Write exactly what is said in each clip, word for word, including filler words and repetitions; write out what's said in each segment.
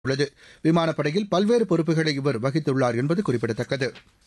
உள்ளது. விமானப்படையில் பல்வேறு பொறுப்புகளை இவர் வகித்துள்ளார் என்பது குறிப்பிடத்தக்கது.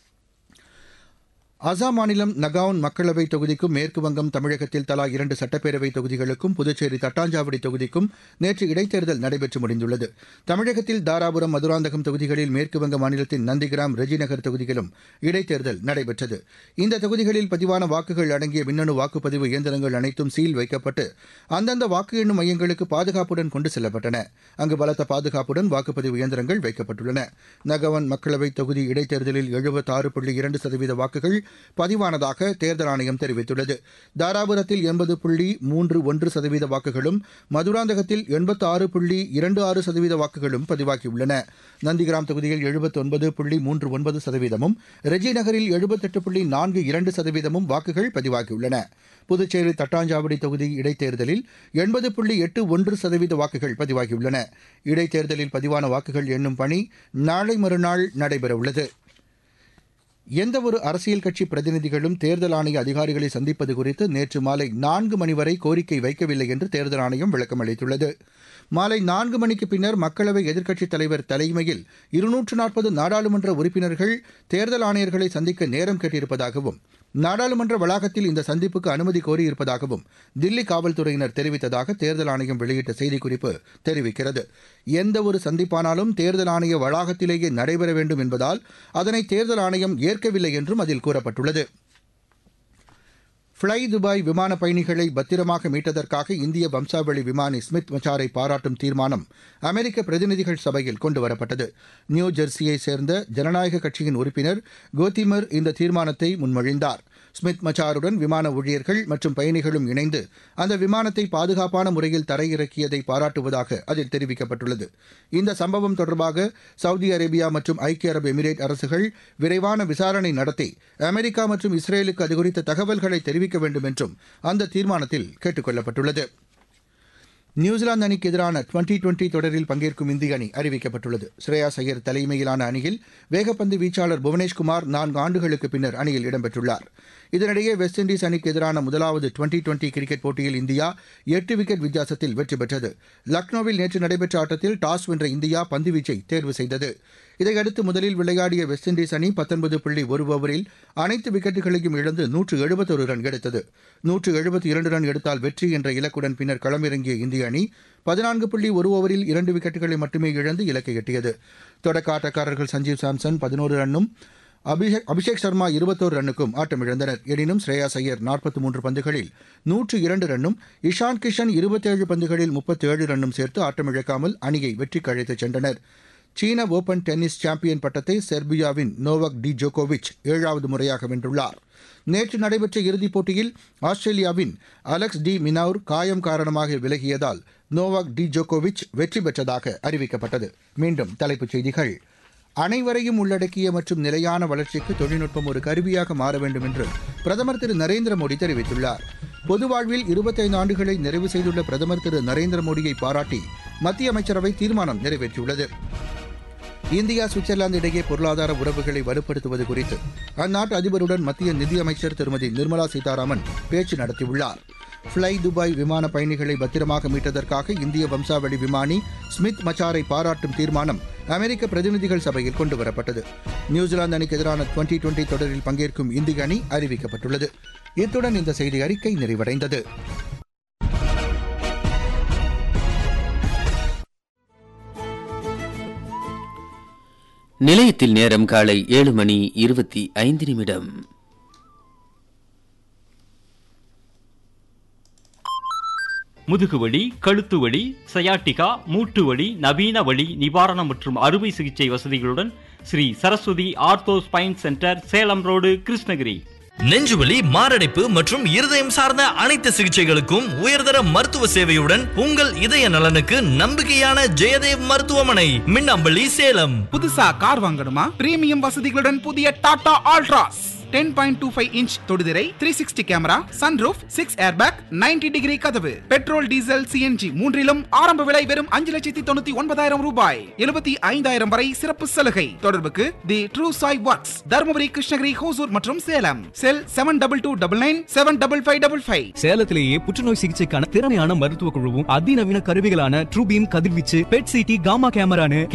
அசாம் மாநிலம் நகாவுன் மக்களவைத் தொகுதிக்கும் மேற்குவங்கம் தமிழகத்தில் தலா இரண்டு சட்டப்பேரவைத் தொகுதிகளுக்கும் புதுச்சேரி தட்டாஞ்சாவடி தொகுதிக்கும் நேற்று இடைத்தேர்தல் நடைபெற்று முடிந்துள்ளது. தமிழகத்தில் தாராபுரம் மதுராந்தகம் தொகுதிகளில் மேற்குவங்க மாநிலத்தின் நந்திகிராம் ரெஜிநகர் தொகுதியிலும் இடைத்தேர்தல் நடைபெற்றது. இந்த தொகுதிகளில் பதிவான வாக்குகள் அடங்கிய மின்னணு வாக்குப்பதிவு இயந்திரங்கள் அனைத்தும் சீல் வைக்கப்பட்டு அந்தந்த வாக்கு எண்ணும் மையங்களுக்கு பாதுகாப்புடன் கொண்டு செல்லப்பட்டன. அங்கு பலத்த பாதுகாப்புடன் வாக்குப்பதிவு இயந்திரங்கள் வைக்கப்பட்டுள்ளன. நகவன் மக்களவைத் தொகுதி இடைத்தேர்தலில் எழுபத்தாறு புள்ளி இரண்டு சதவீத வாக்குகள் பதிவானதாக தேர்தல் ஆணையம் தெரிவித்துள்ளது. தாராபுரத்தில் எண்பது புள்ளி மூன்று ஒன்று சதவீத வாக்குகளும் மதுராந்தகத்தில் எண்பத்தாறு புள்ளி இரண்டு ஆறு சதவீத வாக்குகளும் பதிவாகியுள்ளன. நந்திகிராம் தொகுதியில் எழுபத்தொன்பது புள்ளி மூன்று ஒன்பது சதவீதமும் ரெஜி நகரில் எழுபத்தெட்டு புள்ளி நான்கு இரண்டு சதவீதமும் வாக்குகள் பதிவாகியுள்ளன. புதுச்சேரி தட்டாஞ்சாவடி தொகுதி இடைத்தேர்தலில் எண்பது புள்ளி எட்டு ஒன்று சதவீத வாக்குகள் பதிவாகியுள்ளன. இடைத்தேர்தலில் பதிவான வாக்குகள் எண்ணும் பணி நாளை மறுநாள் நடைபெறவுள்ளது. எந்தவொரு அரசியல் கட்சி பிரதிநிதிகளும் தேர்தல் ஆணைய அதிகாரிகளை சந்திப்பது குறித்து நேற்று மாலை நான்கு மணி வரை கோரிக்கை வைக்கவில்லை என்று தேர்தல் ஆணையம் விளக்கம் அளித்துள்ளது. மாலை நான்கு மணிக்கு பின்னர் மக்களவை எதிர்க்கட்சித் தலைவர் தலைமையில் இருநூற்று நாற்பது நாடாளுமன்ற உறுப்பினர்கள் தேர்தல் ஆணையர்களை சந்திக்க நேரம் கேட்டிருப்பதாகவும் நாடாளுமன்ற வளாகத்தில் இந்த சந்திப்புக்கு அனுமதி கோரியிருப்பதாகவும் தில்லி காவல்துறையினர் தெரிவித்ததாக தேர்தல் ஆணையம் வெளியிட்ட செய்திக்குறிப்பு தெரிவிக்கிறது. எந்தவொரு சந்திப்பானாலும் தேர்தல் ஆணைய வளாகத்திலேயே நடைபெற வேண்டும் என்பதால் அதனை தேர்தல் ஆணையம் ஏற்கவில்லை என்றும் அதில் கூறப்பட்டுள்ளது. ஃப்ளை துபாய் விமான பயணிகளை பத்திரமாக மீட்டதற்காக இந்திய வம்சாவளி விமானி ஸ்மித் மச்சாரை பாராட்டும் தீர்மானம் அமெரிக்க பிரதிநிதிகள் சபையில் கொண்டுவரப்பட்டது. நியூ ஜெர்சியை சேர்ந்த ஜனநாயக கட்சியின் உறுப்பினர் கோத்திமர் இந்த தீர்மானத்தை முன்மொழிந்தார். ஸ்மித் மச்சாருடன் விமான ஊழியர்கள் மற்றும் பயணிகளும் இணைந்து அந்த விமானத்தை பாதுகாப்பான முறையில் தரையிறக்கியதை பாராட்டுவதாக அதில் தெரிவிக்கப்பட்டுள்ளது. இந்த சம்பவம் தொடர்பாக சவுதி அரேபியா மற்றும் ஐக்கிய அரபு எமிரேட் அரசுகள் விரைவான விசாரணை நடத்தி அமெரிக்கா மற்றும் இஸ்ரேலுக்கு அது குறித்த தகவல்களை தெரிவிக்க வேண்டும் என்றும் அந்த தீர்மானத்தில் கேட்டுக் கொள்ளப்பட்டுள்ளது. நியூசிலாந்து அணிக்கு எதிரான டுவெண்டி டுவெண்டி தொடரில் பங்கேற்கும் இந்திய அணி அறிவிக்கப்பட்டுள்ளது. ஸ்ரேயாஸ் ஐயர் தலைமையிலான அணியில் வேகப்பந்து வீச்சாளர் புவனேஷ்குமார் நான்கு ஆண்டுகளுக்கு பின்னர் அணியில் இடம்பெற்றுள்ளார். இதனிடையே வெஸ்ட் இண்டீஸ் அணிக்கு எதிரான முதலாவது டுவெண்டி டுவெண்டி கிரிக்கெட் போட்டியில் இந்தியா எட்டு விக்கெட் வித்தியாசத்தில் வெற்றி பெற்றது. லக்னோவில் நேற்று நடைபெற்ற ஆட்டத்தில் டாஸ் வென்ற இந்தியா பந்துவீச்சை தேர்வு செய்தது. இதையடுத்து முதலில் விளையாடிய வெஸ்ட் இண்டீஸ் அணி பத்தொன்பது புள்ளி ஒரு ஓவரில் அனைத்து விக்கெட்டுகளையும் இழந்து நூற்று எழுபத்தொரு ரன் எடுத்தது. நூற்று எழுபத்தி இரண்டு ரன் எடுத்தால் வெற்றி என்ற இலக்குடன் பின்னர் களமிறங்கிய இந்திய அணி பதினான்கு புள்ளி ஒரு ஓவரில் இரண்டு விக்கெட்டுகளை மட்டுமே இழந்து இலக்கை எட்டியது. தொடக்க ஆட்டக்காரர்கள் சஞ்சீவ் சாம்சன் பதினோரு ரன்னும் அபிஷேக் அபிஷேக் சர்மா இருபத்தோரு ரன்னுக்கும் ஆட்டமிழந்தனர். எனினும் ஸ்ரேயாஸ் ஐயர் நாற்பத்தி மூன்று பந்துகளில் நூற்று இரண்டு ரன்னும் இஷான் கிஷன் இருபத்தேழு பந்துகளில் முப்பத்தேழு ரன்னும் சேர்த்து ஆட்டமிழக்காமல் அணியை வெற்றிக்கு அழைத்துச் சென்றனர். சீன ஓபன் டென்னிஸ் சாம்பியன் பட்டத்தை செர்பியாவின் நோவக் டி ஜோகோவிச் ஏழாவது முறையாக வென்றுள்ளார். நேற்று நடைபெற்ற இறுதிப் போட்டியில் ஆஸ்திரேலியாவின் அலெக்ஸ் டி மினவுர் காயம் காரணமாக விலகியதால் நோவாக் டி ஜோகோவிச் வெற்றி பெற்றதாக அறிவிக்கப்பட்டது. மீண்டும் தலைப்புச் செய்திகள். அனைவரையும் உள்ளடக்கிய மற்றும் நிலையான வளர்ச்சிக்கு தொழில்நுட்பம் ஒரு கருவியாக மாற வேண்டும் என்று பிரதமர் திரு நரேந்திர மோடி தெரிவித்துள்ளார். பொது வாழ்வில் இருபத்தைந்து ஆண்டுகளை நிறைவு செய்துள்ள பிரதமர் திரு நரேந்திர மோடியை பாராட்டி மத்திய அமைச்சரவை தீர்மானம் நிறைவேற்றியுள்ளது. இந்தியா சுவிட்சர்லாந்து இடையே பொருளாதார உறவுகளை வலுப்படுத்துவது குறித்து அந்நாட்டு அதிபருடன் மத்திய நிதியமைச்சர் திருமதி நிர்மலா சீதாராமன் பேச்சு நடத்தியுள்ளார். ஃப்ளை துபாய் விமான பயணிகளை பத்திரமாக மீட்டதற்காக இந்திய வம்சாவளி விமானி ஸ்மித் மச்சாரை பாராட்டும் தீர்மானம் அமெரிக்க பிரதிநிதிகள் சபையில் கொண்டுவரப்பட்டது. நியூசிலாந்து அணிக்கு எதிரான டுவெண்டி டுவெண்டி தொடரில் பங்கேற்கும் இந்திய அணி அறிவிக்கப்பட்டுள்ளது. இத்துடன் இந்த செய்தி அறிக்கை நிறைவடைந்தது. நிலையத்தில் நேரம் காலை ஏழு மணி இருபத்தி ஐந்து நிமிடம். முதுகுவலி, கழுத்து வலி, சயாட்டிகா, மூட்டு வலி, நவீன வலி நிவாரணம் மற்றும் அறுவை சிகிச்சை வசதிகளுடன் Sri Saraswati ortho spine centre, Salem road, Krishnagiri. நெஞ்சுவலி, மாரடைப்பு மற்றும் இருதயம் சார்ந்த அனைத்து சிகிச்சைகளுக்கும் உயர்தர மருத்துவ சேவையுடன் உங்கள் இதய நலனுக்கு நம்பிக்கையான ஜெயதேவ் மருத்துவமனை, மின்னம்பள்ளி, சேலம். புதுசா கார் வாங்கணுமா? பிரீமியம் வசதிகளுடன் புதிய Tata Altroz ten point two five inch தொடுதிரை, three sixty camera, sunroof, six airbag, ninety degree கதவு, பெட்ரோல், டீசல், சிஎன்ஜி மூன்றிலும் ஆரம்ப விலை வெறும் அஞ்சு லட்சத்தி தொண்ணூத்தி ஒன்பதாயிரம் ரூபாய். எழுபத்தி ஐந்தாயிரம் வரை சிறப்பு சலுகை. தொடர்புக்கு தி ட்ரூ சாய் ஒர்க்ஸ், தருமபுரி, கிருஷ்ணகிரி, ஹோசூர் மற்றும் சேலம். செல் seven double two double nine seven double five double five. சேலத்திலேயே புற்றுநோய் சிகிச்சைக்கான திறமையான மருத்துவ குழுவும் அதிநவீன கருவிகளான ட்ரூபீம் கதிர்வீச்சு, பெட் சிடி, காமா கேமரானு